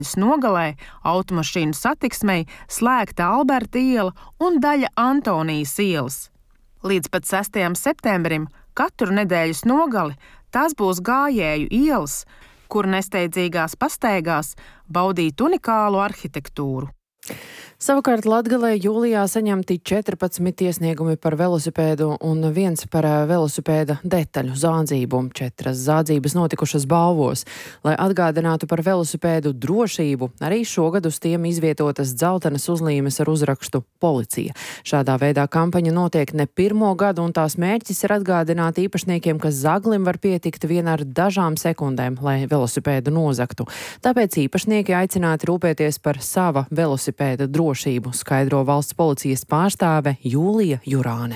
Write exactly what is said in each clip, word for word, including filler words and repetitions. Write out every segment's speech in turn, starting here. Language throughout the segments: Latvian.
Nogalē automašīnu satiksmei slēgta Alberta iela un daļa Antonijas ielas. Līdz pat sestajam septembrim katru nedēļas nogali tās būs gājēju ielas, kur nesteidzīgās pastaigās baudīt unikālu arhitektūru. Savukārt Latgalē jūlijā saņemti četrpadsmit iesniegumi par velosipēdu un viens par velosipēda detaļu zādzību. Četras zādzības notikušas Balvos. Lai atgādinātu par velosipēdu drošību, arī šogad uz tiem izvietotas dzeltenas uzlīmes ar uzrakstu Policija. Šādā veidā kampaņa notiek ne pirmo gadu, un tās mērķis ir atgādināt īpašniekiem, ka zaglim var pietikt vien ar dažām sekundēm, lai velosipēdu nozagtu. Tāpēc īpašnieki aicināti rūpēties par sava velosipēda drošību. Skaidro valsts policijas pārstāve Jūlija Jurāne.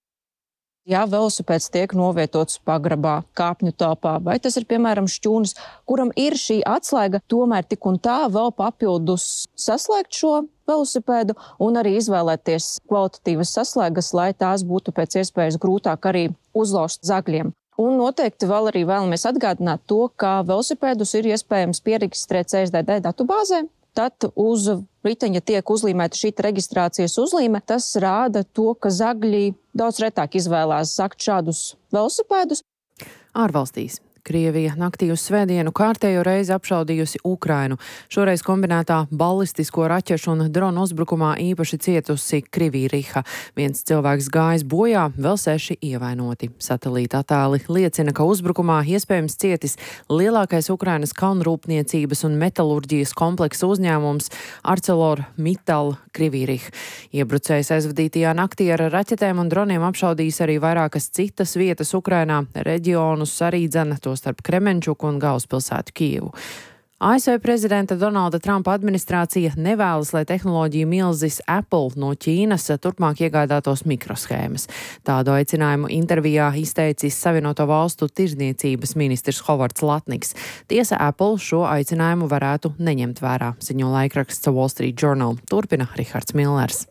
Ja velosipēds tiek novietots pagrabā, kāpņu telpā, vai tas ir, piemēram, šķūnis, kuram ir šī atslēga, tomēr tik un tā vēl papildus saslēgt šo velosipēdu un arī izvēlēties kvalitatīvas saslēgas, lai tās būtu pēc iespējas grūtāk arī uzlauzt zagļiem. Un noteikti vēl arī vēlamies atgādināt to, ka velosipēdus ir iespējams pieregistrēt C S D D datubāzē. Tad uz riteņa tiek uzlīmēta šī reģistrācijas uzlīme. Tas rāda to, ka zagļi daudz retāk izvēlās zagt šādus velosipēdus. Ārvalstīs. Krievija naktī uz svētdienu kārtējo reizi apšaudījusi Ukrainu. Šoreiz kombinētā balistisko raķešu un dronu uzbrukumā īpaši cietusi Krivīriha. Viens cilvēks gājis bojā, vēl seši ievainoti. Satelīta attēli liecina, ka uzbrukumā iespējams cietis lielākais Ukrainas kalnrūpniecības un metalurģijas kompleksa uzņēmums ArcelorMittal Krivīriha. Iebrucējs aizvadītajā naktī ar raķetēm un droniem apšaudījis arī vairākas citas vietas Ukrainā, reģionus arī dzena to starp Kremenčuku un galvaspilsētu Kijevu. A S V prezidenta Donalda Trumpa administrācija nevēlas, lai tehnoloģiju milzis Apple no Ķīnas turpmāk iegādātos mikroshēmas. Tādu aicinājumu intervijā izteicis Savienoto Valstu tirdzniecības ministrs Hovards Latniks. Tiesa Apple šo aicinājumu varētu neņemt vērā, ziņo laikraksts Wall Street Journal. Turpina Rihards Millers.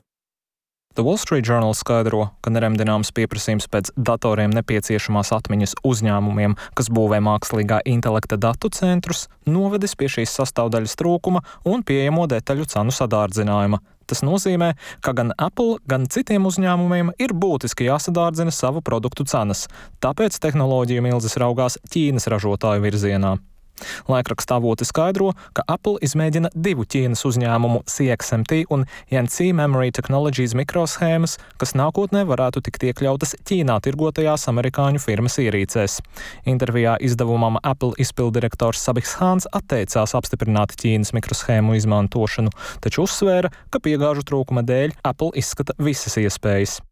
The Wall Street Journal skaidro, ka neremdināms pieprasījums pēc datoriem nepieciešamās atmiņas uzņēmumiem, kas būvē mākslīgā intelekta datu centrus, novedis pie šīs sastāvdaļas trūkuma un pieejamo detaļu cenu sadārdzinājuma. Tas nozīmē, ka gan Apple, gan citiem uzņēmumiem ir būtiski jāsadārdzina savu produktu cenas, tāpēc tehnoloģiju milzis raugās Ķīnas ražotāju virzienā. Laikraksta avoti skaidro, ka Apple izmēģina divu Ķīnas uzņēmumu C X M T un Yanxi Memory Technologies mikroshēmas, kas nākotnē varētu tikt iekļautas Ķīnā tirgotajās amerikāņu firmas ierīcēs. Intervijā izdevumam Apple izpildirektors Sabihs Hāns atteicās apstiprināt Ķīnas mikroshēmu izmantošanu, taču uzsvēra, ka piegāžu trūkuma dēļ Apple izskata visas iespējas.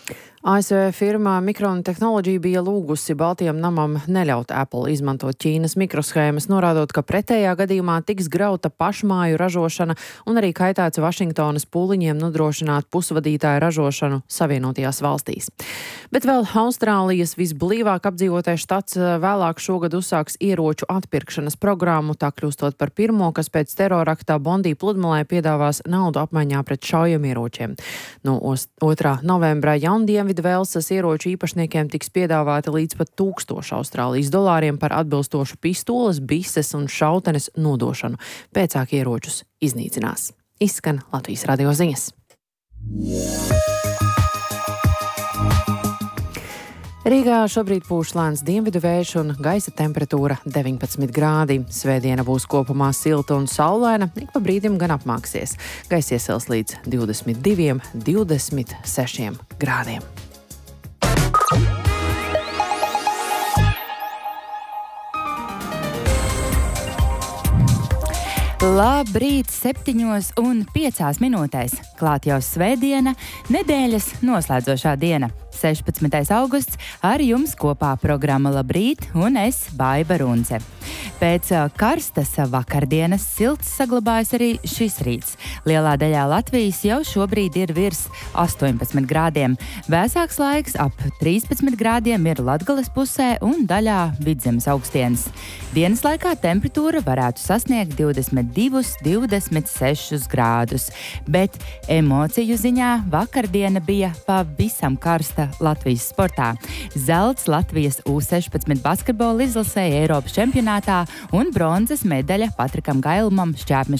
A S V firmā Micron Technology bija lūgusi Baltijam namam neļaut Apple izmantot Ķīnas mikroshēmas, norādot, ka pretējā gadījumā tiks grauta pašmāju ražošana un arī kaitēts Vašingtonas pūliņiem nodrošināt pusvadītāju ražošanu Savienotajās valstīs. Bet vēl Austrālijas visblīvāk apdzīvotais štats vēlāk šogad uzsāks ieroču atpirkšanas programmu, tā kļūstot par pirmo, kas pēc teroraktā Bondī pludmalē piedāvās naudu apmaiņā pret šaujamieročiem. No otrā novembra jaundienvidu Velsas ieroču īpašniekiem tiks piedāvāti līdz pat tūkstoši Austrālijas dolāriem par atbilstošu pistoles, bises un šautenes nodošanu. Pēcāk ieročus iznīcinās. Izskan Latvijas radio ziņas. Rīgā šobrīd pūš lēns dienvidu vējš un gaisa temperatūra deviņpadsmit grādi. Svētdiena būs kopumā silta un saulaina, ik pa brīdim gan apmāksies. Gaisa iesils līdz divdesmit diviem, divdesmit sešiem grādiem. Labrīt, septiņos un piecās minūtēs. Klāt jau svētdiena, nedēļas noslēdzošā diena. sešpadsmitais augusts, ar jums kopā programma Labrīt un es, Baiba Runce. Pēc karstas vakardienas silts saglabājas arī šis rīts. Lielā daļā Latvijas jau šobrīd ir virs astoņpadsmit grādiem. Vēsāks laiks ap trīspadsmit grādiem ir Latgales pusē un daļā Vidzemes augstienes. Dienas laikā temperatūra varētu sasniegt divdesmit divus, divdesmit sešus grādus, bet emociju ziņā vakardiena bija pavisam karsta Latvijas sportā. Zelts Latvijas U sešpadsmit basketbola izlasē Eiropas čempionātā čempionātā un bronzas medaļa Patrikam Gailumam šķērsmešanas